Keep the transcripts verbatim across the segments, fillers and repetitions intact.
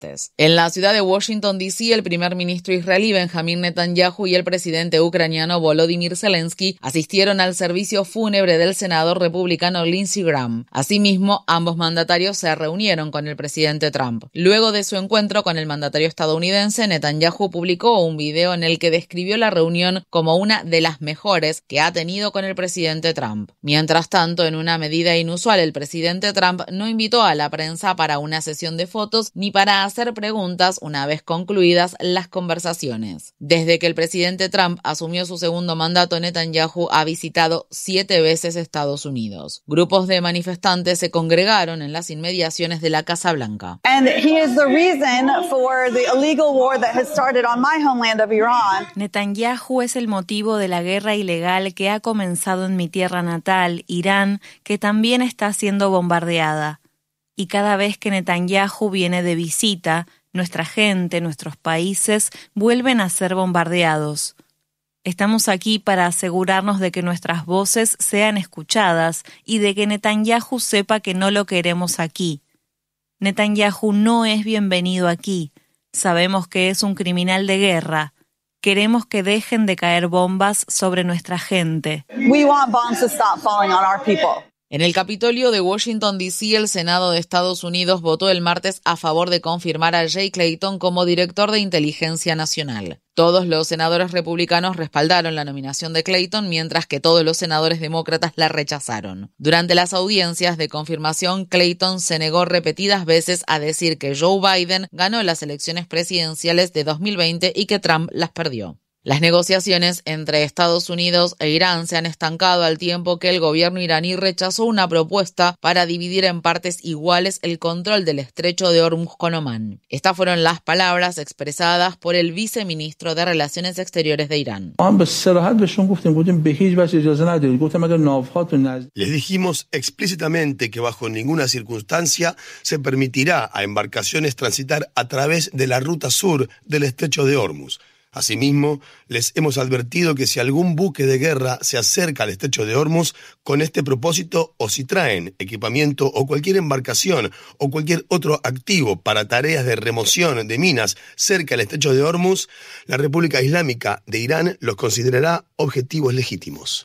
muertes. En la ciudad de Washington, D C, el primer ministro israelí Benjamín Netanyahu y el presidente ucraniano Volodymyr Zelensky asistieron al servicio fúnebre del senador republicano Lindsey Graham. Asimismo, ambos mandatarios se reunieron con el presidente Trump. Luego de su encuentro con el mandatario estadounidense, Netanyahu publicó un video en el que describió la reunión como una de las mejores que ha tenido con el presidente Trump. Mientras tanto, en una medida inusual, el presidente Trump no invitó a la prensa para una sesión de fotos ni para hacer preguntas una vez concluidas las conversaciones. Desde que el presidente Trump asumió su segundo mandato, Netanyahu ha visitado siete veces Estados Unidos. Grupos de manifestantes se congregaron en las inmediaciones de la Casa Blanca. Netanyahu es el motivo de la guerra ilegal que ha comenzado en mi tierra natal, Irán, que también está siendo bombardeada. Y cada vez que Netanyahu viene de visita, nuestra gente, nuestros países, vuelven a ser bombardeados. Estamos aquí para asegurarnos de que nuestras voces sean escuchadas y de que Netanyahu sepa que no lo queremos aquí. Netanyahu no es bienvenido aquí. Sabemos que es un criminal de guerra. Queremos que dejen de caer bombas sobre nuestra gente. We want bombs to stop falling on our people. En el Capitolio de Washington, D C, el Senado de Estados Unidos votó el martes a favor de confirmar a Jay Clayton como director de Inteligencia Nacional. Todos los senadores republicanos respaldaron la nominación de Clayton, mientras que todos los senadores demócratas la rechazaron. Durante las audiencias de confirmación, Clayton se negó repetidas veces a decir que Joe Biden ganó las elecciones presidenciales de dos mil veinte y que Trump las perdió. Las negociaciones entre Estados Unidos e Irán se han estancado al tiempo que el gobierno iraní rechazó una propuesta para dividir en partes iguales el control del estrecho de Hormuz con Omán. Estas fueron las palabras expresadas por el viceministro de Relaciones Exteriores de Irán. Les dijimos explícitamente que bajo ninguna circunstancia se permitirá a embarcaciones transitar a través de la ruta sur del estrecho de Hormuz. Asimismo, les hemos advertido que si algún buque de guerra se acerca al estrecho de Hormuz con este propósito o si traen equipamiento o cualquier embarcación o cualquier otro activo para tareas de remoción de minas cerca del estrecho de Hormuz, la República Islámica de Irán los considerará objetivos legítimos.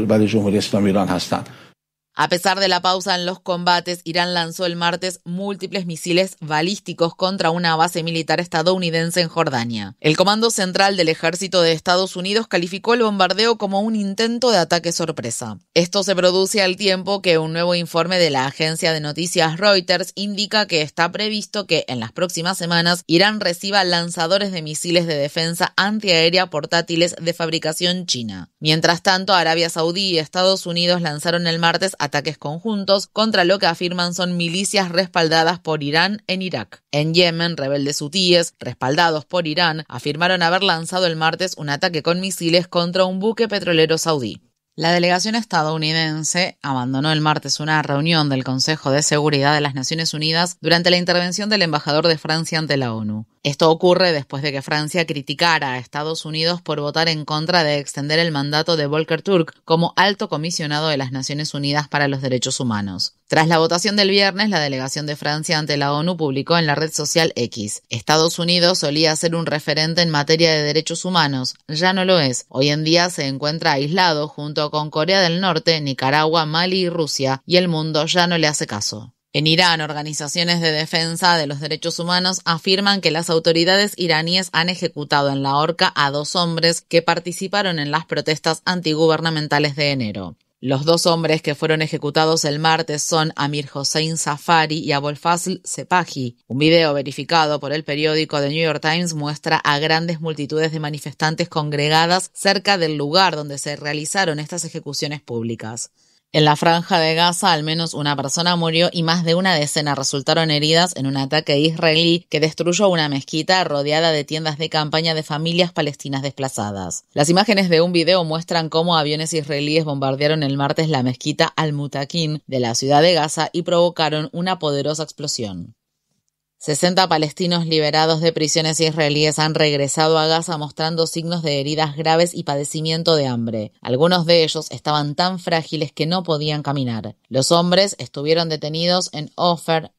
A pesar de la pausa en los combates, Irán lanzó el martes múltiples misiles balísticos contra una base militar estadounidense en Jordania. El Comando Central del Ejército de Estados Unidos calificó el bombardeo como un intento de ataque sorpresa. Esto se produce al tiempo que un nuevo informe de la agencia de noticias Reuters indica que está previsto que en las próximas semanas Irán reciba lanzadores de misiles de defensa antiaérea portátiles de fabricación china. Mientras tanto, Arabia Saudí y Estados Unidos lanzaron el martes ataques conjuntos contra lo que afirman son milicias respaldadas por Irán en Irak. En Yemen, rebeldes hutíes, respaldados por Irán, afirmaron haber lanzado el martes un ataque con misiles contra un buque petrolero saudí. La delegación estadounidense abandonó el martes una reunión del Consejo de Seguridad de las Naciones Unidas durante la intervención del embajador de Francia ante la ONU. Esto ocurre después de que Francia criticara a Estados Unidos por votar en contra de extender el mandato de Volker Turk como alto comisionado de las Naciones Unidas para los Derechos Humanos. Tras la votación del viernes, la delegación de Francia ante la ONU publicó en la red social X: Estados Unidos solía ser un referente en materia de derechos humanos, ya no lo es. Hoy en día se encuentra aislado junto con Corea del Norte, Nicaragua, Mali y Rusia, y el mundo ya no le hace caso. En Irán, organizaciones de defensa de los derechos humanos afirman que las autoridades iraníes han ejecutado en la horca a dos hombres que participaron en las protestas antigubernamentales de enero. Los dos hombres que fueron ejecutados el martes son Amir Hossein Safari y Abolfazl Sepahi. Un video verificado por el periódico The New York Times muestra a grandes multitudes de manifestantes congregadas cerca del lugar donde se realizaron estas ejecuciones públicas. En la franja de Gaza, al menos una persona murió y más de una decena resultaron heridas en un ataque israelí que destruyó una mezquita rodeada de tiendas de campaña de familias palestinas desplazadas. Las imágenes de un video muestran cómo aviones israelíes bombardearon el martes la mezquita Al-Mutakin de la ciudad de Gaza y provocaron una poderosa explosión. sesenta palestinos liberados de prisiones israelíes han regresado a Gaza mostrando signos de heridas graves y padecimiento de hambre. Algunos de ellos estaban tan frágiles que no podían caminar. Los hombres estuvieron detenidos en Ofer,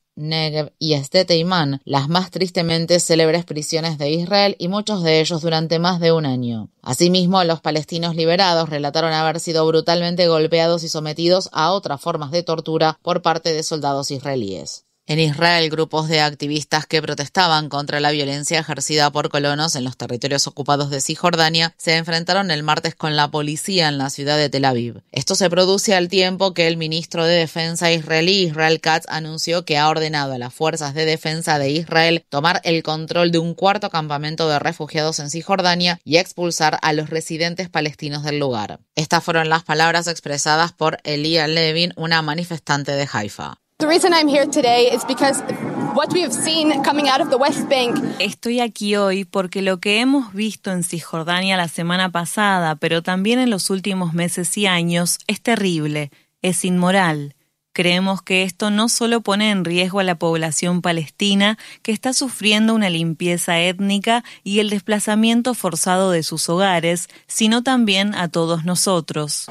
Negev y Sde Teiman, las más tristemente célebres prisiones de Israel, y muchos de ellos durante más de un año. Asimismo, los palestinos liberados relataron haber sido brutalmente golpeados y sometidos a otras formas de tortura por parte de soldados israelíes. En Israel, grupos de activistas que protestaban contra la violencia ejercida por colonos en los territorios ocupados de Cisjordania se enfrentaron el martes con la policía en la ciudad de Tel Aviv. Esto se produce al tiempo que el ministro de Defensa israelí, Israel Katz, anunció que ha ordenado a las fuerzas de defensa de Israel tomar el control de un cuarto campamento de refugiados en Cisjordania y expulsar a los residentes palestinos del lugar. Estas fueron las palabras expresadas por Elia Levin, una manifestante de Haifa. Estoy aquí hoy porque lo que hemos visto en Cisjordania la semana pasada, pero también en los últimos meses y años, es terrible, es inmoral. Creemos que esto no solo pone en riesgo a la población palestina, que está sufriendo una limpieza étnica y el desplazamiento forzado de sus hogares, sino también a todos nosotros.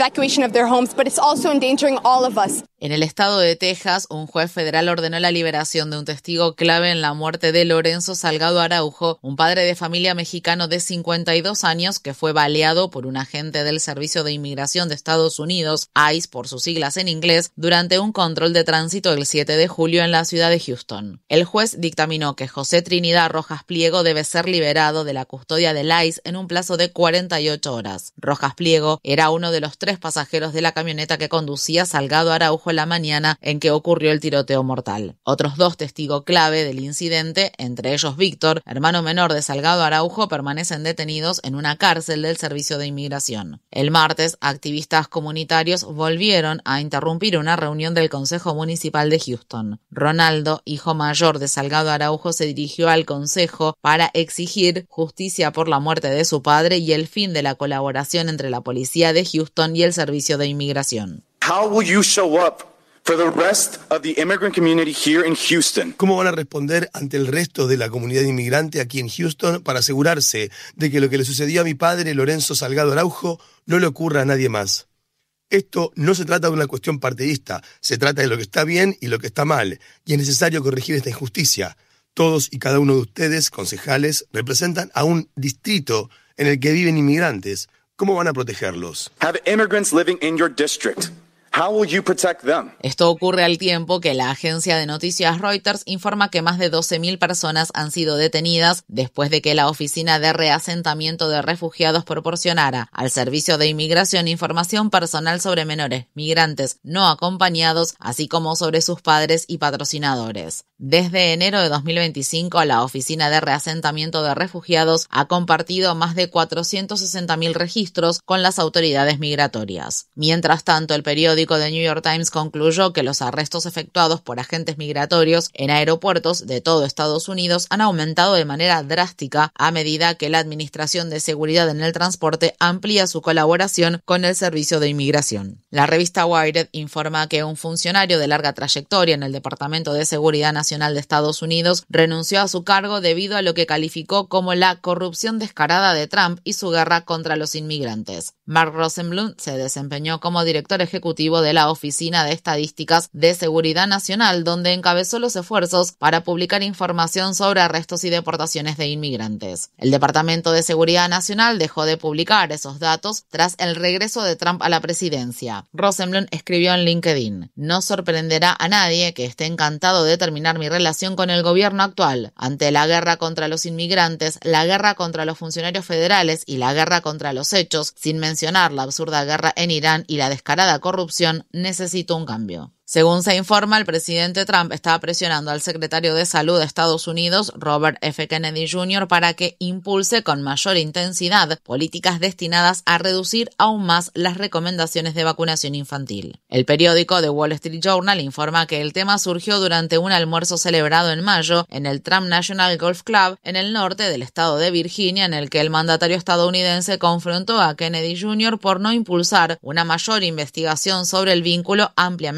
En el estado de Texas, un juez federal ordenó la liberación de un testigo clave en la muerte de Lorenzo Salgado Araujo, un padre de familia mexicano de cincuenta y dos años que fue baleado por un agente del Servicio de Inmigración de Estados Unidos, ICE por sus siglas en inglés, durante un control de tránsito el siete de julio en la ciudad de Houston. El juez dictaminó que José Trinidad Rojas Pliego debe ser liberado de la custodia del ICE en un plazo de cuarenta y ocho horas. Rojas Pliego era uno de los tres pasajeros de la camioneta que conducía Salgado Araujo la mañana en que ocurrió el tiroteo mortal. Otros dos testigos clave del incidente, entre ellos Víctor, hermano menor de Salgado Araujo, permanecen detenidos en una cárcel del Servicio de Inmigración. El martes, activistas comunitarios volvieron a interrumpir una reunión del Consejo Municipal de Houston. Ronaldo, hijo mayor de Salgado Araujo, se dirigió al consejo para exigir justicia por la muerte de su padre y el fin de la colaboración entre la policía de Houston y el Servicio de Inmigración. How will you show up for the rest of the immigrant community here in Houston? ¿Cómo van a responder ante el resto de la comunidad inmigrante aquí en Houston para asegurarse de que lo que le sucedió a mi padre, Lorenzo Salgado Araujo, no le ocurra a nadie más? Esto no se trata de una cuestión partidista, se trata de lo que está bien y lo que está mal, y es necesario corregir esta injusticia. Todos y cada uno de ustedes, concejales, representan a un distrito en el que viven inmigrantes. ¿Cómo van a protegerlos? Have immigrants living in your district. How will you protect them? Esto ocurre al tiempo que la agencia de noticias Reuters informa que más de doce mil personas han sido detenidas después de que la Oficina de Reasentamiento de Refugiados proporcionara al Servicio de Inmigración información personal sobre menores migrantes no acompañados, así como sobre sus padres y patrocinadores. Desde enero de dos mil veinticinco, la Oficina de Reasentamiento de Refugiados ha compartido más de cuatrocientos sesenta mil registros con las autoridades migratorias. Mientras tanto, el periódico The New York Times concluyó que los arrestos efectuados por agentes migratorios en aeropuertos de todo Estados Unidos han aumentado de manera drástica a medida que la Administración de Seguridad en el Transporte amplía su colaboración con el Servicio de Inmigración. La revista Wired informa que un funcionario de larga trayectoria en el Departamento de Seguridad Nacional de Estados Unidos renunció a su cargo debido a lo que calificó como la corrupción descarada de Trump y su guerra contra los inmigrantes. Mark Rosenblum se desempeñó como director ejecutivo de la Oficina de Estadísticas de Seguridad Nacional, donde encabezó los esfuerzos para publicar información sobre arrestos y deportaciones de inmigrantes. El Departamento de Seguridad Nacional dejó de publicar esos datos tras el regreso de Trump a la presidencia. Rosenblum escribió en LinkedIn: "No sorprenderá a nadie que esté encantado de terminar mi relación con el gobierno actual. Ante la guerra contra los inmigrantes, la guerra contra los funcionarios federales y la guerra contra los hechos, sin mencionar la absurda guerra en Irán y la descarada corrupción, necesito un cambio". Según se informa, el presidente Trump está presionando al secretario de Salud de Estados Unidos, Robert F. Kennedy junior, para que impulse con mayor intensidad políticas destinadas a reducir aún más las recomendaciones de vacunación infantil. El periódico The Wall Street Journal informa que el tema surgió durante un almuerzo celebrado en mayo en el Trump National Golf Club en el norte del estado de Virginia, en el que el mandatario estadounidense confrontó a Kennedy junior por no impulsar una mayor investigación sobre el vínculo ampliamente desmentido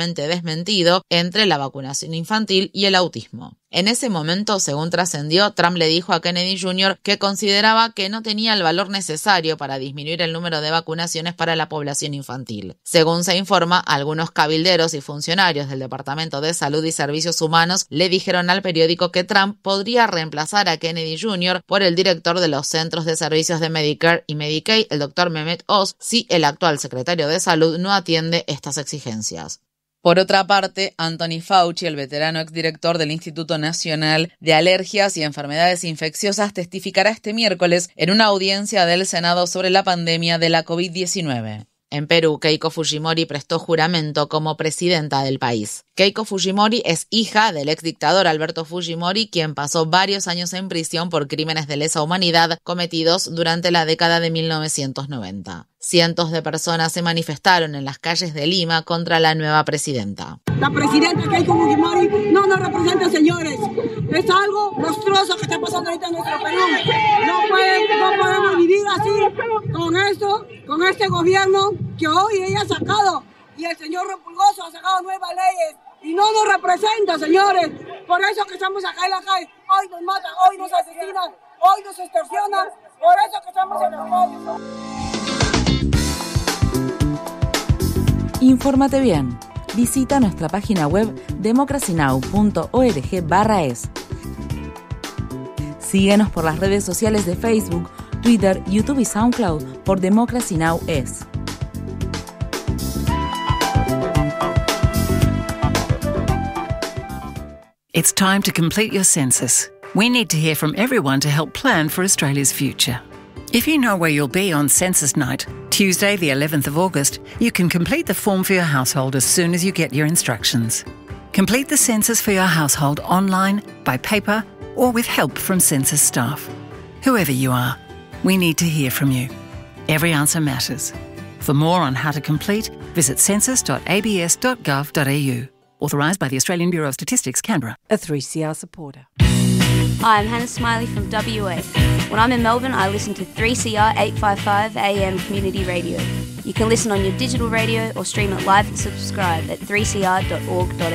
desmentido entre la vacunación infantil y el autismo. En ese momento, según trascendió, Trump le dijo a Kennedy junior que consideraba que no tenía el valor necesario para disminuir el número de vacunaciones para la población infantil. Según se informa, algunos cabilderos y funcionarios del Departamento de Salud y Servicios Humanos le dijeron al periódico que Trump podría reemplazar a Kennedy junior por el director de los Centros de Servicios de Medicare y Medicaid, el doctor Mehmet Oz, si el actual secretario de Salud no atiende estas exigencias. Por otra parte, Anthony Fauci, el veterano exdirector del Instituto Nacional de Alergias y Enfermedades Infecciosas, testificará este miércoles en una audiencia del Senado sobre la pandemia de la COVID diecinueve. En Perú, Keiko Fujimori prestó juramento como presidenta del país. Keiko Fujimori es hija del exdictador Alberto Fujimori, quien pasó varios años en prisión por crímenes de lesa humanidad cometidos durante la década de mil novecientos noventa. Cientos de personas se manifestaron en las calles de Lima contra la nueva presidenta. La presidenta Keiko Fujimori no nos representa, señores. Es algo monstruoso que está pasando ahorita en nuestro Perú. No, puede, no podemos vivir así con esto, con este gobierno que hoy ella ha sacado. Y el señor Repulgoso ha sacado nuevas leyes y no nos representa, señores. Por eso que estamos acá en la calle. Hoy nos matan, hoy nos asesinan, hoy nos extorsionan. Por eso que estamos en las calles. Infórmate bien. Visita nuestra página web democracy now punto org barra es. Síguenos por las redes sociales de Facebook, Twitter, YouTube y SoundCloud por Democracy Now! Es. It's time to complete your census. We need to hear from everyone to help plan for Australia's future. If you know where you'll be on census night, Tuesday the eleventh of August, you can complete the form for your household as soon as you get your instructions. Complete the census for your household online, by paper, or with help from census staff. Whoever you are, we need to hear from you. Every answer matters. For more on how to complete, visit census dot a b s dot gov dot a u. Authorised by the Australian Bureau of Statistics, Canberra. A three C R supporter. Hi, I'm Hannah Smiley from W A. When I'm in Melbourne, I listen to three C R eight fifty-five A M Community Radio. You can listen on your digital radio or stream it live and subscribe at three c r dot org dot a u.